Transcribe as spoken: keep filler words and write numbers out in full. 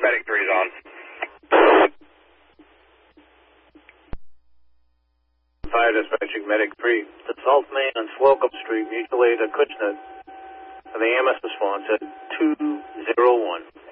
Medic three's on. Fire dispatching Medic three. The South Main on Slocum Street, mutual aid at Kuchnet. And the A M S response at two zero one.